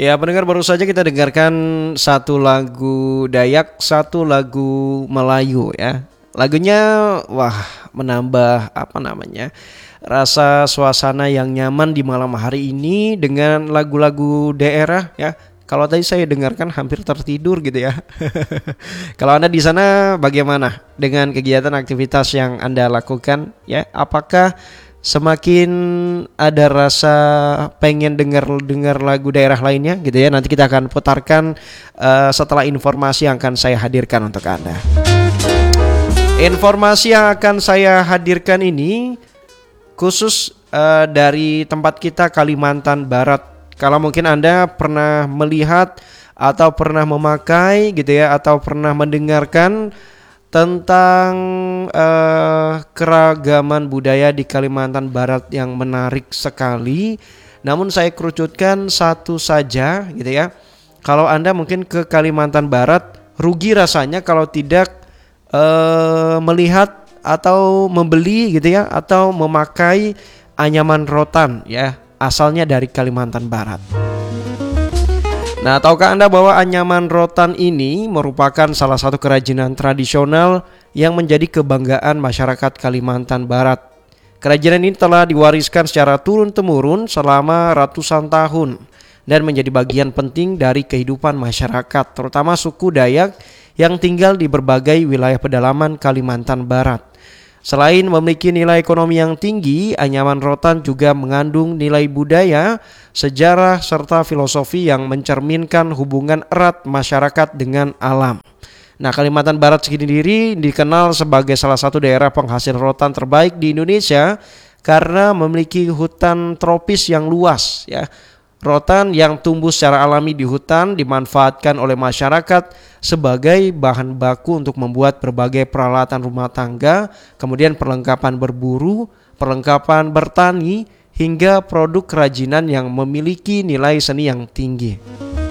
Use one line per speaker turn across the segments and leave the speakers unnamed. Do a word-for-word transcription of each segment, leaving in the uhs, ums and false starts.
Ya, pendengar, baru saja kita dengarkan satu lagu Dayak, satu lagu Melayu ya. Lagunya wah menambah apa namanya? Rasa suasana yang nyaman di malam hari ini dengan lagu-lagu daerah ya. Kalau tadi saya dengarkan hampir tertidur gitu ya. Kalau Anda di sana bagaimana dengan kegiatan aktivitas yang Anda lakukan ya? Apakah semakin ada rasa pengen dengar-dengar lagu daerah lainnya gitu ya? Nanti kita akan putarkan uh, setelah informasi yang akan saya hadirkan untuk Anda. Informasi yang akan saya hadirkan ini khusus uh, dari tempat kita Kalimantan Barat. Kalau mungkin Anda pernah melihat atau pernah memakai gitu ya, atau pernah mendengarkan tentang uh, keragaman budaya di Kalimantan Barat yang menarik sekali. Namun saya kerucutkan satu saja gitu ya. Kalau Anda mungkin ke Kalimantan Barat, rugi rasanya kalau tidak uh, melihat atau membeli gitu ya, atau memakai anyaman rotan ya, asalnya dari Kalimantan Barat. Nah, tahukah Anda bahwa anyaman rotan ini merupakan salah satu kerajinan tradisional yang menjadi kebanggaan masyarakat Kalimantan Barat. Kerajinan ini telah diwariskan secara turun-temurun selama ratusan tahun dan menjadi bagian penting dari kehidupan masyarakat, terutama suku Dayak yang tinggal di berbagai wilayah pedalaman Kalimantan Barat. Selain memiliki nilai ekonomi yang tinggi, anyaman rotan juga mengandung nilai budaya, sejarah, serta filosofi yang mencerminkan hubungan erat masyarakat dengan alam. Nah, Kalimantan Barat sendiri dikenal sebagai salah satu daerah penghasil rotan terbaik di Indonesia karena memiliki hutan tropis yang luas ya. Rotan yang tumbuh secara alami di hutan dimanfaatkan oleh masyarakat sebagai bahan baku untuk membuat berbagai peralatan rumah tangga, kemudian perlengkapan berburu, perlengkapan bertani, hingga produk kerajinan yang memiliki nilai seni yang tinggi.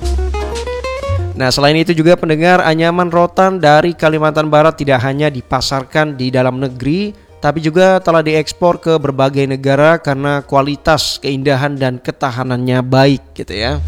Nah, selain itu juga pendengar, anyaman rotan dari Kalimantan Barat tidak hanya dipasarkan di dalam negeri, tapi juga telah diekspor ke berbagai negara karena kualitas, keindahan, dan ketahanannya baik gitu ya.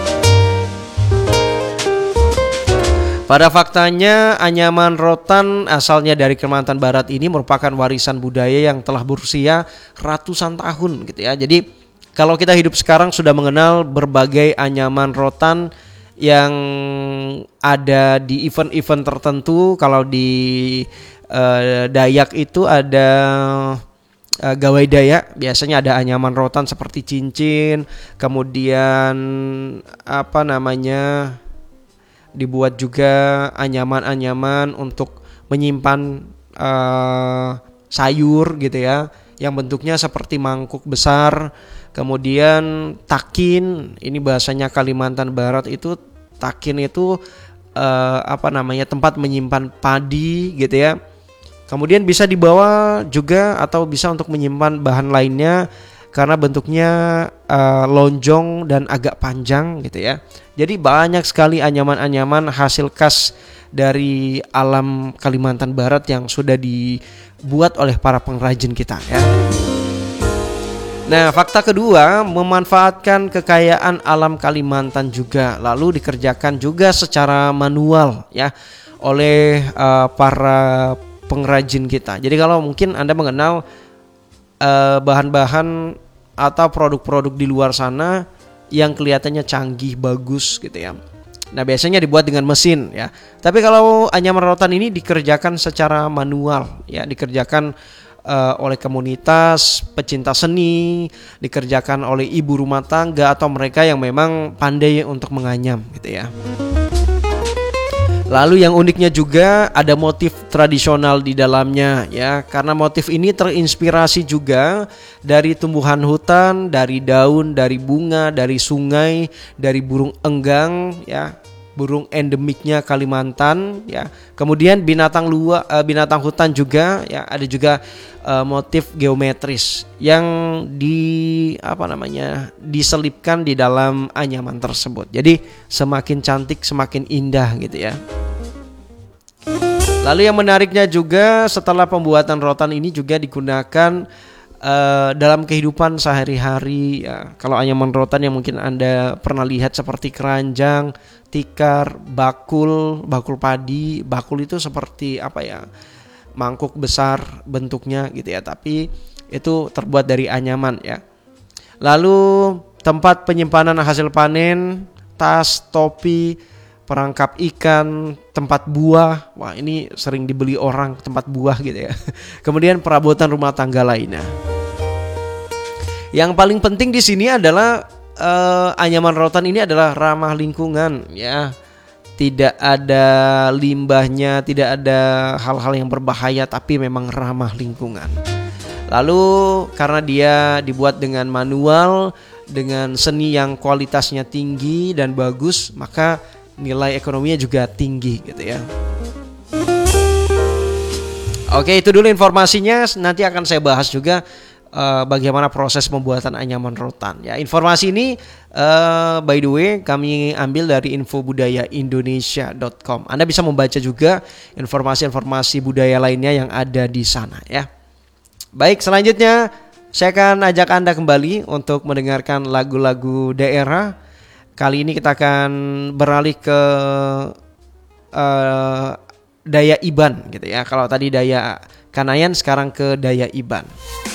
Pada faktanya, anyaman rotan asalnya dari Kalimantan Barat ini merupakan warisan budaya yang telah berusia ratusan tahun gitu ya. Jadi kalau kita hidup sekarang sudah mengenal berbagai anyaman rotan yang ada di event-event tertentu. Kalau di uh, Dayak itu ada uh, gawai Dayak, biasanya ada anyaman rotan seperti cincin, kemudian apa namanya dibuat juga anyaman-anyaman untuk menyimpan uh, sayur gitu ya, yang bentuknya seperti mangkuk besar. Kemudian takin, ini bahasanya Kalimantan Barat itu takin itu uh, apa namanya tempat menyimpan padi gitu ya. Kemudian bisa dibawa juga atau bisa untuk menyimpan bahan lainnya karena bentuknya uh, lonjong dan agak panjang gitu ya. Jadi banyak sekali anyaman-anyaman hasil khas dari alam Kalimantan Barat yang sudah dibuat oleh para pengrajin kita ya. Nah, fakta kedua, memanfaatkan kekayaan alam Kalimantan juga lalu dikerjakan juga secara manual ya oleh uh, para pengrajin kita. Jadi kalau mungkin Anda mengenal uh, bahan-bahan atau produk-produk di luar sana yang kelihatannya canggih, bagus gitu ya. Nah, biasanya dibuat dengan mesin ya. Tapi kalau anyaman rotan ini dikerjakan secara manual ya, dikerjakan Uh, oleh komunitas pecinta seni, dikerjakan oleh ibu rumah tangga atau mereka yang memang pandai untuk menganyam gitu ya. Lalu yang uniknya juga ada motif tradisional di dalamnya ya, karena motif ini terinspirasi juga dari tumbuhan hutan, dari daun, dari bunga, dari sungai, dari burung enggang ya, burung endemiknya Kalimantan ya. Kemudian binatang luar, binatang hutan juga ya, ada juga uh, motif geometris yang di apa namanya diselipkan di dalam anyaman tersebut. Jadi semakin cantik, semakin indah gitu ya. Lalu yang menariknya juga setelah pembuatan rotan ini juga digunakan uh, dalam kehidupan sehari-hari ya. Kalau anyaman rotan yang mungkin Anda pernah lihat seperti keranjang, tikar, bakul, bakul padi. Bakul itu seperti apa ya? Mangkuk besar bentuknya gitu ya, tapi itu terbuat dari anyaman ya. Lalu tempat penyimpanan hasil panen, tas, topi, perangkap ikan, tempat buah. Wah, ini sering dibeli orang, tempat buah gitu ya. Kemudian perabotan rumah tangga lainnya. Yang paling penting di sini adalah uh, anyaman rotan ini adalah ramah lingkungan ya. Tidak ada limbahnya, tidak ada hal-hal yang berbahaya, tapi memang ramah lingkungan. Lalu karena dia dibuat dengan manual, dengan seni yang kualitasnya tinggi dan bagus, maka nilai ekonominya juga tinggi gitu ya. Oke, itu dulu informasinya. Nanti akan saya bahas juga uh, bagaimana proses pembuatan anyaman rotan. Ya, informasi ini uh, by the way kami ambil dari info budaya indonesia dot com. Anda bisa membaca juga informasi-informasi budaya lainnya yang ada di sana ya. Baik, selanjutnya saya akan ajak Anda kembali untuk mendengarkan lagu-lagu daerah. Kali ini kita akan beralih ke uh, daya Iban gitu ya. Kalau tadi daya Kanayan, sekarang ke daya Iban.